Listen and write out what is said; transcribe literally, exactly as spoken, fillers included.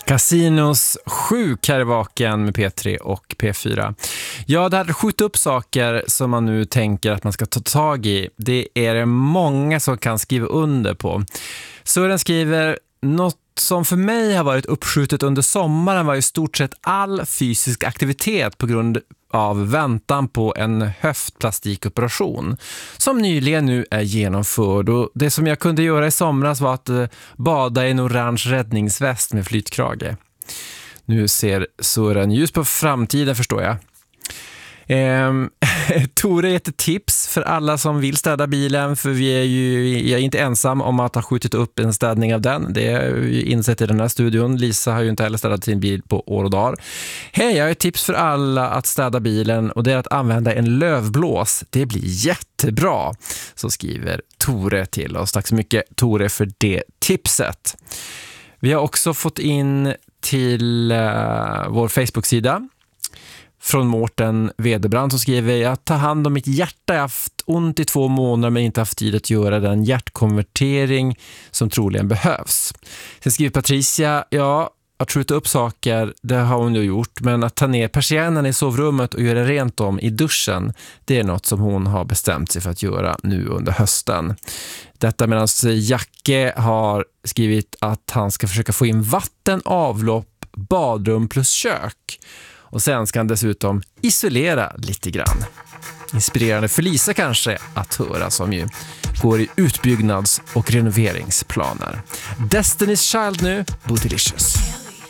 Casinos sjuk här i vaken med P tre och P fyra. Ja, det hade skjutit upp saker som man nu tänker att man ska ta tag i. Det är det många som kan skriva under på. Sören skriver, något som för mig har varit uppskjutet under sommaren var i stort sett all fysisk aktivitet på grund av väntan på en höftplastikoperation som nyligen nu är genomförd, och det som jag kunde göra i somras var att eh, bada i en orange räddningsväst med flytkrage. Nu ser Sören ljus på framtiden, förstår jag. Ehm, Tore heter tips för alla som vill städa bilen, för vi är ju jag är inte ensam om att ha skjutit upp en städning av den. Det är ju insett i den här studion. Lisa har ju inte heller städat sin bil på år och dagar. Hej, jag har ett tips för alla att städa bilen, och det är att använda en lövblås. Det blir jättebra, så skriver Tore till oss. Tack så mycket, Tore, för det tipset. Vi har också fått in till uh, vår Facebook-sida från Mårten Vederbrand, som skriver: jag tar hand om mitt hjärta, jag har haft ont i två månader men inte haft tid att göra den hjärtkonvertering som troligen behövs. Sen skriver Patricia: ja, att skjuta upp saker, det har hon ju gjort, men att ta ner persiennen i sovrummet och göra rent om i duschen, det är något som hon har bestämt sig för att göra nu under hösten. Detta medan Jacke har skrivit att han ska försöka få in vatten, avlopp, badrum plus kök. Och sen ska han dessutom isolera lite grann. Inspirerande för Lisa kanske att höra, som ju går i utbyggnads- och renoveringsplaner. Destiny's Child nu, Bootylicious.